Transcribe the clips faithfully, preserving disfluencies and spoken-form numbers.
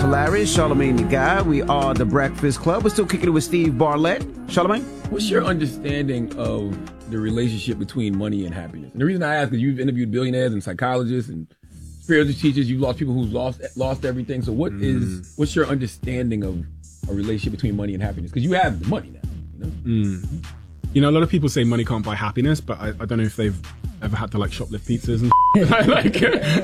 hilarious. Charlamagne the Guy. We are the Breakfast Club. We're still kicking it with Steve Bartlett. Charlamagne? What's your understanding of the relationship between money and happiness? And the reason I ask is you've interviewed billionaires and psychologists and spiritual teachers. You've lost people who've lost lost everything. So what mm. is what's your understanding of a relationship between money and happiness? Because you have the money now. You know? Mm. You know, a lot of people say money can't buy happiness, but I, I don't know if they've ever had to like shoplift pizzas and like.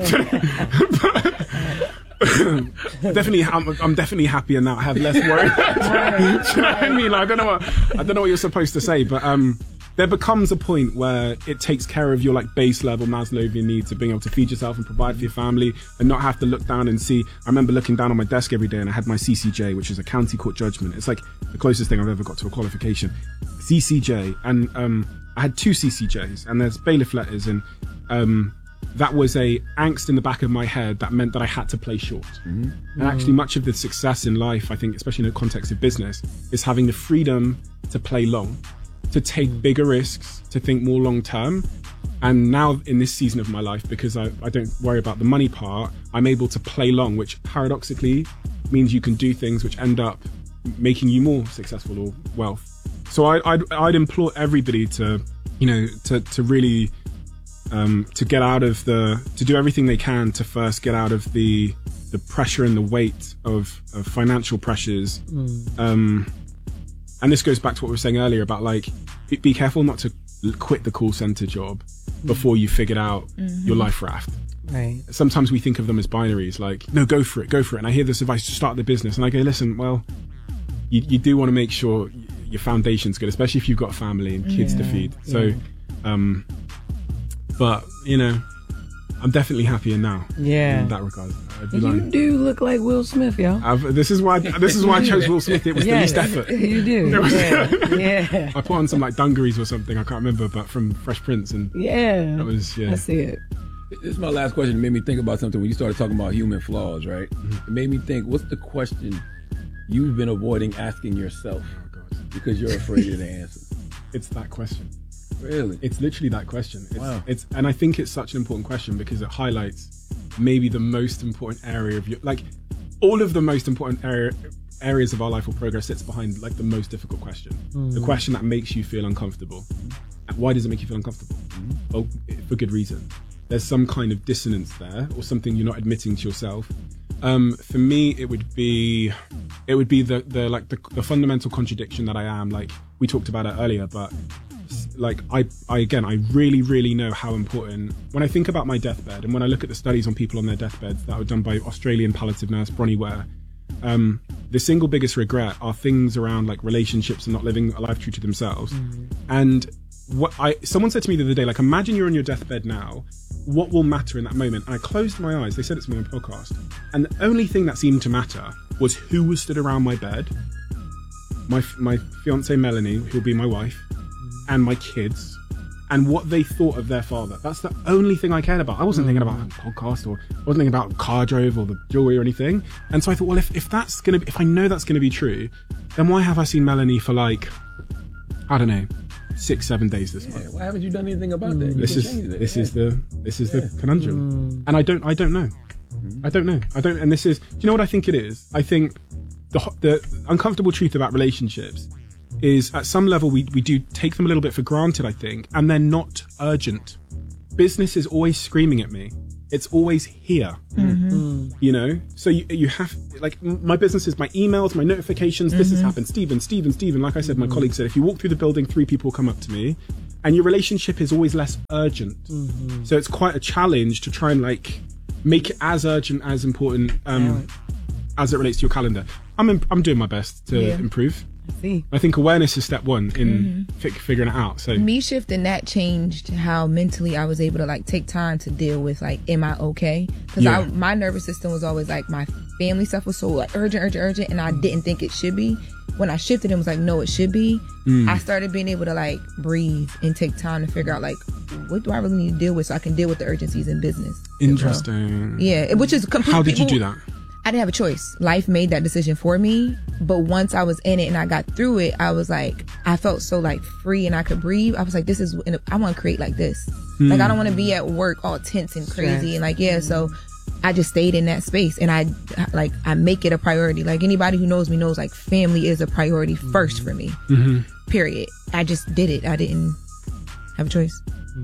but, definitely, I'm, I'm definitely happier now. I have less worry. Do you know what I mean? Like, I don't know what I don't know what you're supposed to say, but um, there becomes a point where it takes care of your like base level Maslowian needs of being able to feed yourself and provide for your family, and not have to look down and see. I remember looking down on my desk every day, and I had my C C J, which is a county court judgment. It's like the closest thing I've ever got to a qualification. C C J, and um, I had two C C Js, and there's bailiff letters, and um, that was a angst in the back of my head that meant that I had to play short. Mm-hmm. And actually, much of the success in life, I think, especially in the context of business, is having the freedom to play long, to take bigger risks, to think more long term. And now in this season of my life, because I, I don't worry about the money part, I'm able to play long, which paradoxically means you can do things which end up making you more successful or wealth. So I, I'd, I'd implore everybody to, you know, to, to really, um, to get out of the, to do everything they can to first get out of the, the pressure and the weight of, of financial pressures. Mm. Um, and this goes back to what we were saying earlier about like, be, be careful not to quit the call center job mm. before you figured out mm-hmm. your life raft. Right. Sometimes we think of them as binaries, like, no, go for it, go for it. And I hear this advice to start the business, and I go, listen, well, you, you do want to make sure your foundation's good, especially if you've got a family and kids yeah, to feed. So, yeah. um, but you know, I'm definitely happier now. Yeah. In that regard. You lying. do look like Will Smith, yo. I've, this is why. This is why I chose Will Smith. It was yeah, the least effort. You do. Was, yeah. yeah. I put on some like dungarees or something. I can't remember, but from Fresh Prince, and yeah, that was yeah. I see it. This is my last question. It made me think about something when you started talking about human flaws, right? Mm-hmm. It made me think, what's the question you've been avoiding asking yourself because you're afraid of the answer? It's that question. Really? It's literally that question. It's, wow. It's, and I think it's such an important question because it highlights maybe the most important area of your, like all of the most important area, areas of our life or progress sits behind like the most difficult question. Mm. The question that makes you feel uncomfortable. Why does it make you feel uncomfortable? Mm. Well, for good reason. There's some kind of dissonance there or something you're not admitting to yourself. Um, for me, it would be, it would be the, the like the, the fundamental contradiction that I am. Like we talked about it earlier, but like I, I again, I really, really know how important. When I think about my deathbed, and when I look at the studies on people on their deathbeds that were done by Australian palliative nurse Bronnie Ware, um, the single biggest regret are things around like relationships and not living a life true to themselves. Mm-hmm. And what I, someone said to me the other day, like, imagine you're on your deathbed now. What will matter in that moment? And I closed my eyes. They said it to me on a podcast. And the only thing that seemed to matter was who was stood around my bed. My my fiancée Melanie, who'll be my wife, and my kids, and what they thought of their father. That's the only thing I cared about. I wasn't thinking about a podcast, or I wasn't thinking about car drove or the jewelry or anything. And so I thought, well, if, if that's gonna be, if I know that's gonna be true, then why have I seen Melanie for like, I don't know, six, seven days this yeah, month? Why haven't you done anything about that? This is this yeah. is the this is yeah. the conundrum, mm. and I don't I don't know, mm. I don't know, I don't. And this is, do you know what I think it is? I think the the uncomfortable truth about relationships is at some level we we do take them a little bit for granted. I think, and they're not urgent. Business is always screaming at me. It's always here, mm-hmm. you know. So you you have like my businesses, my emails, my notifications. Mm-hmm. This has happened, Stephen, Stephen, Stephen. Like I said, my mm-hmm. colleague said, if you walk through the building, three people come up to me, and your relationship is always less urgent. Mm-hmm. So it's quite a challenge to try and like make it as urgent, as important um, yeah. as it relates to your calendar. I'm imp- I'm doing my best to yeah. improve. I see. I think awareness is step one in mm-hmm. fi- figuring it out. So me shifting that changed how mentally I was able to like take time to deal with like, am I okay? Because yeah. my nervous system was always like, my family stuff was so like urgent, urgent, urgent, and I didn't think it should be. When I shifted and was like, no, it should be. Mm. I started being able to like breathe and take time to figure out like, what do I really need to deal with so I can deal with the urgencies in business. Interesting. Well. Yeah, which is completely. How did you do that? I didn't have a choice. Life made that decision for me. But once I was in it and I got through it, I was like, I felt so like free and I could breathe. I was like, this is, I want to create like this. Mm. Like, I don't want to be at work all tense and crazy. And like, yeah, so I just stayed in that space, and I like I make it a priority. Like anybody who knows me knows, like family is a priority first for me. Mm-hmm. Period. I just did it. I didn't have a choice. Mm.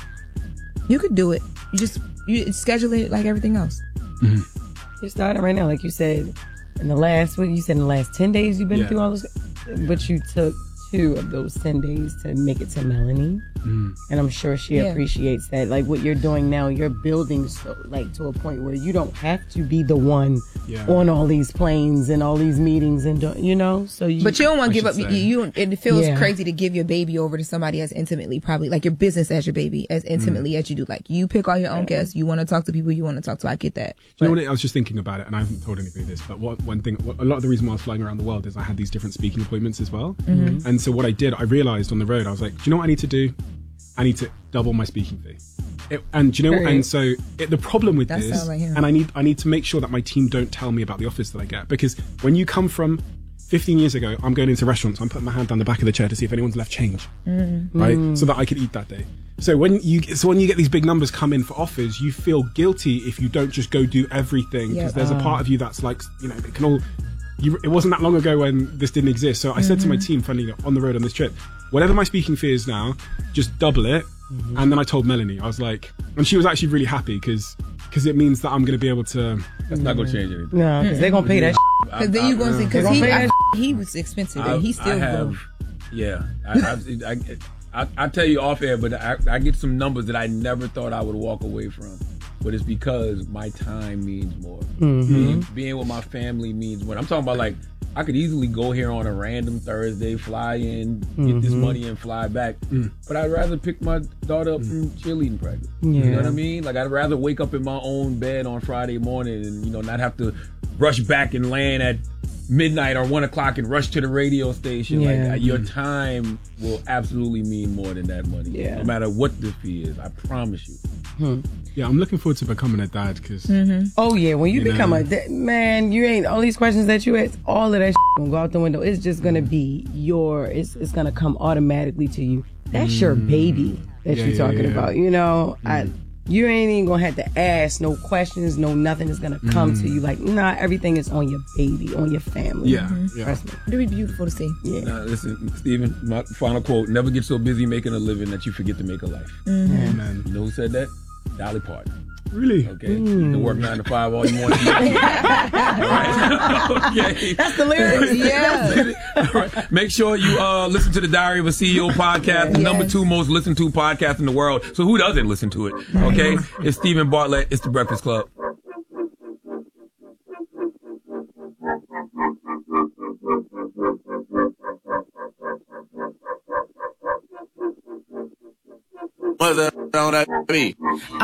You could do it. You just you schedule it like everything else. Mm-hmm. You're starting right now, like you said. In the last, what you said, in the last ten days, you've been yeah. through all this, but you took two of those ten days to make it to Melanie, mm. and I'm sure she yeah. appreciates that. Like what you're doing now, you're building so like to a point where you don't have to be the one yeah. on all these planes and all these meetings, and you know. So, you, but you don't want to give up. You, you it feels yeah. crazy to give your baby over to somebody as intimately, probably like your business as your baby, as intimately mm. as you do. Like you pick all your own guests. You want to talk to people you want to talk to. I get that. You know what? I was just thinking about it, and I haven't told anybody this, but what one thing, what, a lot of the reason why I was flying around the world is I had these different speaking appointments as well, mm-hmm. and so what I did, I realized on the road, I was like, do you know what I need to do? I need to double my speaking fee. It, and do you know what? And so it, the problem with That's this, like and I need I need to make sure that my team don't tell me about the offers that I get, because when you come from fifteen years ago, I'm going into restaurants, I'm putting my hand down the back of the chair to see if anyone's left change, mm. right? Mm. So that I could eat that day. So when you so when you get these big numbers come in for offers, you feel guilty if you don't just go do everything, because yeah. there's uh. a part of you that's like, you know, it can all. You, it wasn't that long ago when this didn't exist. So I mm-hmm. said to my team, friendly, on the road on this trip, whatever my speaking fee is now, just double it. Mm-hmm. And then I told Melanie, I was like, and she was actually really happy because because it means that I'm going to be able to. That's not going to change anything. No, because they're going to pay that. Because then you're going to see, because he, I, he was expensive and he still I have, yeah. I, I, I, I, I tell you off air, but I, I get some numbers that I never thought I would walk away from. But it's because my time means more. Mm-hmm. Being, being with my family means more. I'm talking about, like, I could easily go here on a random Thursday, fly in, get mm-hmm. this money and fly back. Mm. But I'd rather pick my daughter up mm. from cheerleading practice. Yeah. You know what I mean? Like, I'd rather wake up in my own bed on Friday morning and, you know, not have to rush back and land at midnight or one o'clock and rush to the radio station. Yeah. Like, your time will absolutely mean more than that money. Yeah. No matter what the fee is, I promise you. Hmm. Yeah, I'm looking forward to becoming a dad because. Mm-hmm. Oh yeah, when you, you become know. a dad, man, you ain't all these questions that you ask. All of that shit gonna go out the window. It's just gonna be your. It's it's gonna come automatically to you. That's mm. your baby that yeah, you're yeah, talking yeah. about. You know, mm. I. You ain't even gonna have to ask no questions, no nothing is gonna come mm. to you. Like, nah, everything is on your baby, on your family. Yeah, mm-hmm. yeah. Trust me. It'll be beautiful to see. Yeah. Now, listen, Stephen, my final quote: never get so busy making a living that you forget to make a life. Mm-hmm. Amen. You know who said that? Dolly Parton. Really? Okay. Mm. You can work nine to five all you want to do. All right. Okay. That's the lyrics. Yeah. All right. Make sure you uh, listen to the Diary of a C E O podcast, yes. the number two most listened to podcast in the world. So who doesn't listen to it? Okay. It's Stephen Bartlett. It's The Breakfast Club. What's that on that beat?